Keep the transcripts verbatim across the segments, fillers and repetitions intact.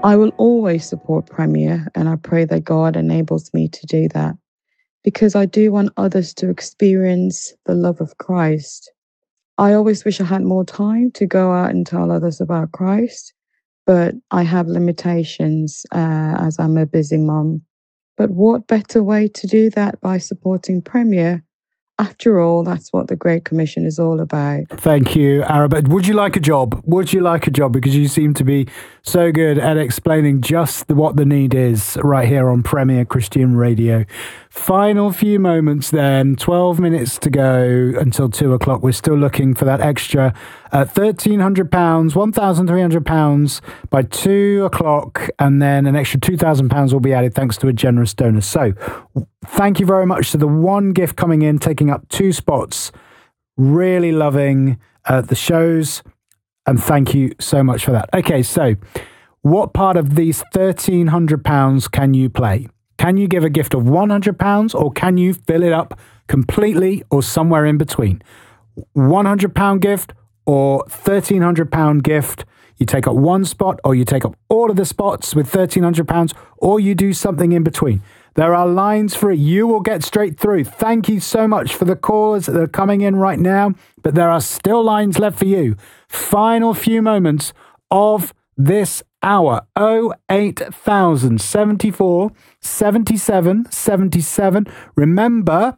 I will always support Premier, and I pray that God enables me to do that, because I do want others to experience the love of Christ. I always wish I had more time to go out and tell others about Christ, but I have limitations uh, as I'm a busy mom. But what better way to do that by supporting Premier? After all, that's what the Great Commission is all about. Thank you, Araba. Would you like a job? Would you like a job? Because you seem to be so good at explaining just what the need is right here on Premier Christian Radio. Final few moments then, twelve minutes to go until two o'clock. We're still looking for that extra uh, thirteen hundred pounds, one thousand three hundred pounds by two o'clock, and then an extra two thousand pounds will be added thanks to a generous donor. So thank you very much to the one gift coming in, taking up two spots. Really loving uh, the shows, and thank you so much for that. Okay, so what part of these thirteen hundred pounds can you play? Can you give a gift of one hundred pounds, or can you fill it up completely, or somewhere in between? one hundred pound gift or thirteen hundred pound gift. You take up one spot, or you take up all of the spots with thirteen hundred pounds, or you do something in between. There are lines for it. You will get straight through. Thank you so much for the callers that are coming in right now, but there are still lines left for you. Final few moments of this hour. oh eight thousand seventy-four seventy-seven seventy-seven. Remember,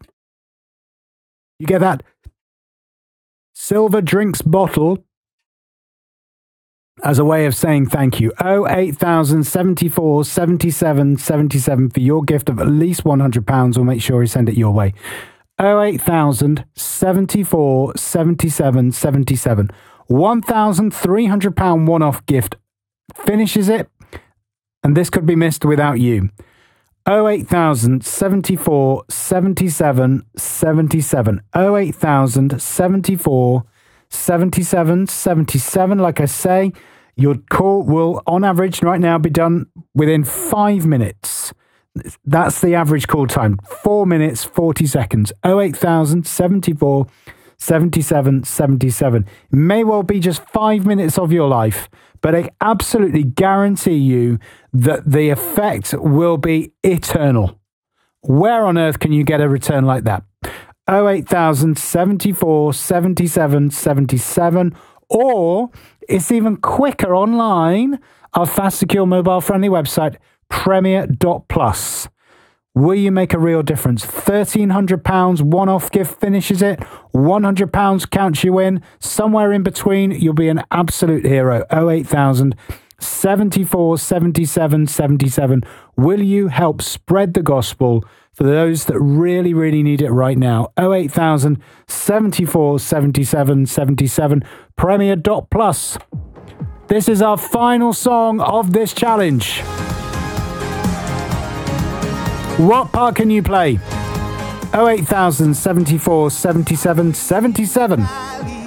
you get that silver drinks bottle as a way of saying thank you. oh eight thousand seventy-four seventy-seven seventy-seven for your gift of at least one hundred pounds. We'll make sure we send it your way. oh eight thousand seventy-four seventy-seven seventy-seven. one thousand three hundred pounds one-off gift finishes it, and this could be missed without you. oh eight thousand seventy-four seventy-seven seventy-seven. oh eight thousand seventy-four seventy-seven seventy-seven. Like I say, your call will, on average, right now be done within five minutes. That's the average call time. Four minutes, forty seconds. oh eight thousand seventy-four seventy-seven seventy-seven. It may well be just five minutes of your life, but I absolutely guarantee you that the effect will be eternal. Where on earth can you get a return like that? oh eight thousand seventy-four seventy-seven seventy-seven, or it's even quicker online, our fast, secure, mobile-friendly website, premier dot plus. Will you make a real difference? thirteen hundred pounds one-off gift finishes it. one hundred pounds counts you in. Somewhere in between, you'll be an absolute hero. oh eight thousand seventy-four seventy-seven seventy-seven. Will you help spread the gospel for those that really, really need it right now? oh eight thousand seventy-four seventy-seven seventy-seven. premier dot plus. This is our final song of this challenge. What part can you play? oh eight thousand seventy-four seventy-seven seventy-seven.